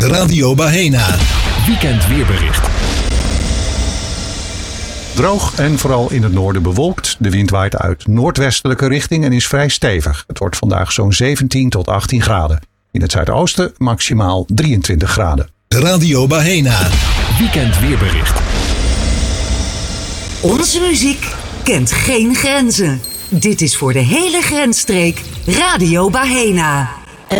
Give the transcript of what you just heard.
Radio Bahena. Weekend weerbericht. Droog en vooral in het noorden bewolkt. De wind waait uit noordwestelijke richting en is vrij stevig. Het wordt vandaag zo'n 17 tot 18 graden. In het zuidoosten maximaal 23 graden. Radio Bahena. Weekend weerbericht. Onze muziek kent geen grenzen. Dit is voor de hele grensstreek Radio Bahena.